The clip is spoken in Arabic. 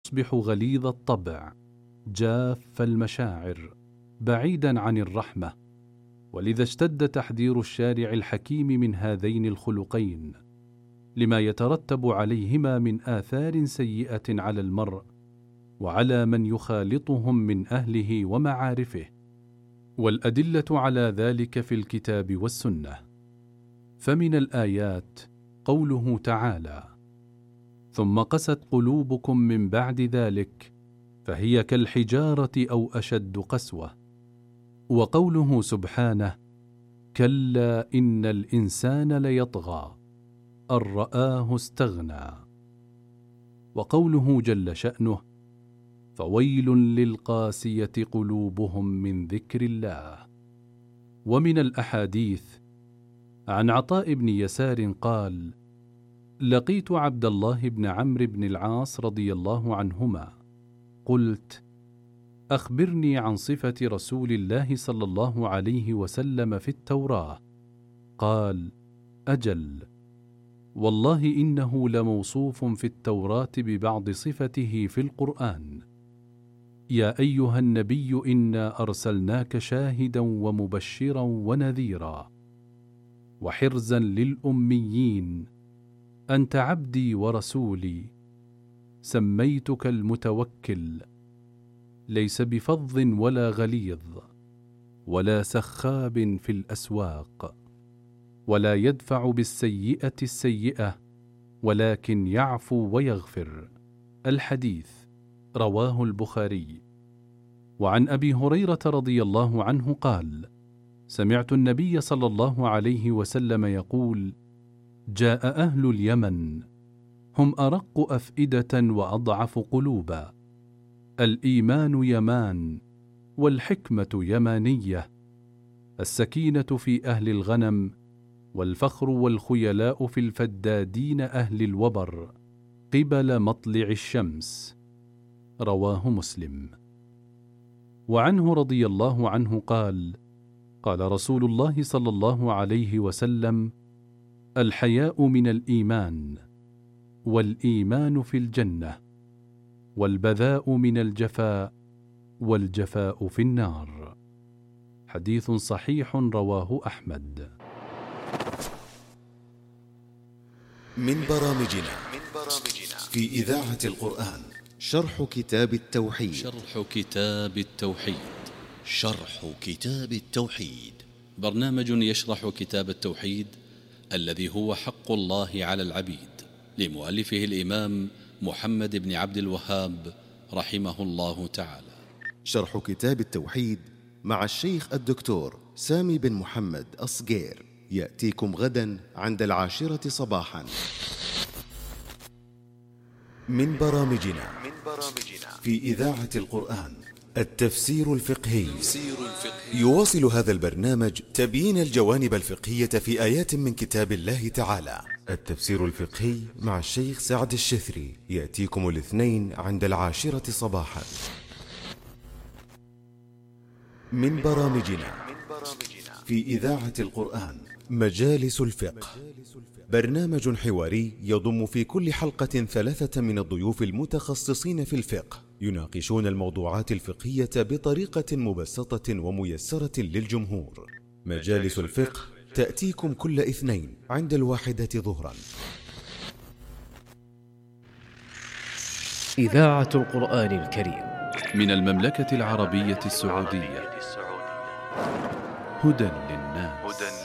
يصبح غليظ الطبع جاف المشاعر بعيدا عن الرحمة، ولذا اشتد تحذير الشارع الحكيم من هذين الخلقين لما يترتب عليهما من آثار سيئة على المرء وعلى من يخالطهم من أهله ومعارفه، والأدلة على ذلك في الكتاب والسنة. فمن الآيات قوله تعالى: ثم قست قلوبكم من بعد ذلك فهي كالحجارة أو أشد قسوة، وقوله سبحانه: كلا إن الإنسان ليطغى أن رآه استغنى، وقوله جل شأنه: فويل للقاسية قلوبهم من ذكر الله. ومن الأحاديث عن عطاء بن يسار قال: لقيت عبد الله بن عمرو بن العاص رضي الله عنهما، قلت: أخبرني عن صفة رسول الله صلى الله عليه وسلم في التوراة. قال: أجل، والله إنه لموصوف في التوراة ببعض صفته في القرآن: يا أيها النبي إنا أرسلناك شاهدا ومبشرا ونذيرا وحرزا للأميين، أنت عبدي ورسولي، سميتك المتوكل، ليس بفظ ولا غليظ ولا سخاب في الأسواق، ولا يدفع بالسيئة السيئة ولكن يعفو ويغفر. الحديث رواه البخاري. وعن أبي هريرة رضي الله عنه قال: سمعت النبي صلى الله عليه وسلم يقول: جاء أهل اليمن هم أرق أفئدة وأضعف قلوبا، الإيمان يمان والحكمة يمانية، السكينة في أهل الغنم، والفخر والخيلاء في الفدادين أهل الوبر قبل مطلع الشمس. رواه مسلم. وعنه رضي الله عنه قال: قال رسول الله صلى الله عليه وسلم: الحياء من الإيمان، والإيمان في الجنة، والبذاء من الجفاء، والجفاء في النار. حديث صحيح رواه أحمد. من برامجنا في إذاعة القرآن شرح كتاب التوحيد. شرح كتاب التوحيد برنامج يشرح كتاب التوحيد الذي هو حق الله على العبيد، لمؤلفه الإمام محمد بن عبد الوهاب رحمه الله تعالى. شرح كتاب التوحيد مع الشيخ الدكتور سامي بن محمد الصقير يأتيكم غدا عند 10 صباحا. من برامجنا في إذاعة القرآن التفسير الفقهي. يواصل هذا البرنامج تبيين الجوانب الفقهية في آيات من كتاب الله تعالى. التفسير الفقهي مع الشيخ سعد الشثري يأتيكم الاثنين عند 10 صباحا. من برامجنا في إذاعة القرآن مجالس الفقه، برنامج حواري يضم في كل حلقة 3 من الضيوف المتخصصين في الفقه، يناقشون الموضوعات الفقهية بطريقة مبسطة وميسرة للجمهور. مجالس الفقه تأتيكم كل اثنين عند 1 ظهرا. إذاعة القرآن الكريم من المملكة العربية السعودية، هدى للناس.